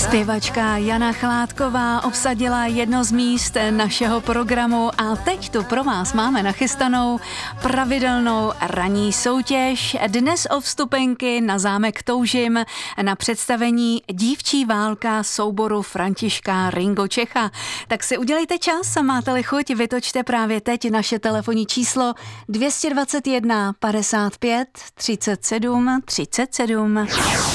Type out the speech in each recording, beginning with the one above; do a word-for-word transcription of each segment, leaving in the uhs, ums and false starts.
Zpěvačka Jana Chládková obsadila jedno z míst našeho programu a teď tu pro vás máme nachystanou pravidelnou ranní soutěž. Dnes o vstupenky na zámek Toužim na představení Dívčí válka souboru Františka Ringo Čecha. Tak si udělejte čas a máte-li chuť, vytočte právě teď naše telefonní číslo dvě stě dvacet jedna padesát pět třicet sedm třicet sedm.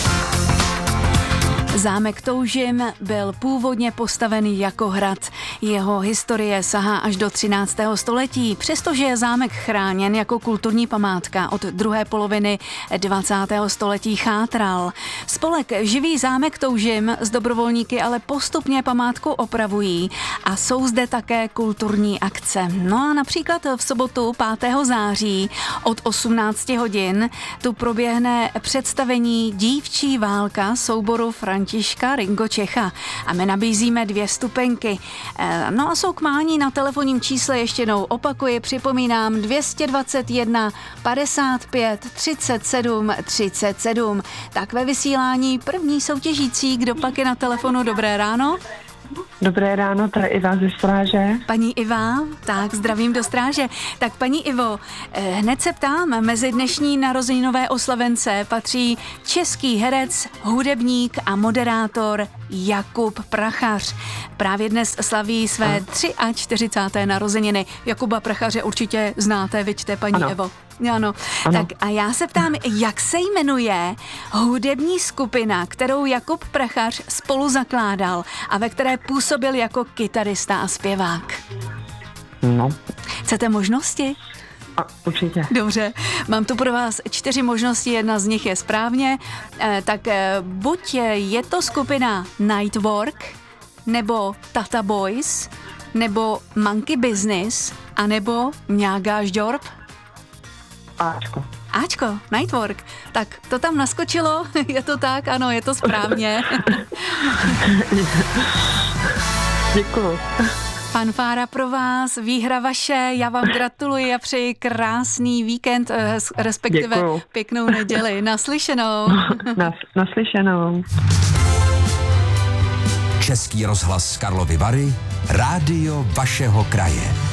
Zámek Toužim byl původně postavený jako hrad. Jeho historie sahá až do třináctého století, přestože je zámek chráněn jako kulturní památka. Od druhé poloviny dvacátého století chátral. Spolek Živý zámek Toužim s dobrovolníky ale postupně památku opravují a jsou zde také kulturní akce. No a například v sobotu pátého září od osmnácti hodin tu proběhne představení Dívčí válka souboru Františka Ringo Čecha a my nabízíme dvě vstupenky. No a jsou k mání na telefonním čísle, ještě jednou opakuji, připomínám dvě stě dvacet jedna padesát pět třicet sedm třicet sedm. Tak ve vysílání první soutěžící, kdo pak je na telefonu. Dobré ráno. Dobré ráno, to je Iva ze Stráže. Paní Iva, tak zdravím do Stráže. Tak paní Ivo, hned se ptám, mezi dnešní narozeninové oslavence patří český herec, hudebník a moderátor Jakub Prachař. Právě dnes slaví své čtyřicáté třetí narozeniny. Jakuba Prachaře určitě znáte, vidíte, paní ano. Ivo. Ano. ano. Tak a já se ptám, jak se jmenuje hudební skupina, kterou Jakub Prachař spolu zakládal a ve které působil jako kytarista a zpěvák? No. Chcete možnosti? A, určitě. Dobře, mám tu pro vás čtyři možnosti, jedna z nich je správně. Eh, tak eh, buď je to skupina Nightwork, nebo Tata Boys, nebo Monkey Business, anebo Mňágáš Džorb? Ačko. Ačko, Nightwork. Tak to tam naskočilo, je to tak? Ano, je to správně. Děkuju. Fanfára pro vás, výhra vaše, já vám gratuluji a přeji krásný víkend, respektive Děkuju. Pěknou neděli. Naslyšenou. Nas, naslyšenou. Český rozhlas Karlovy Vary, rádio vašeho kraje.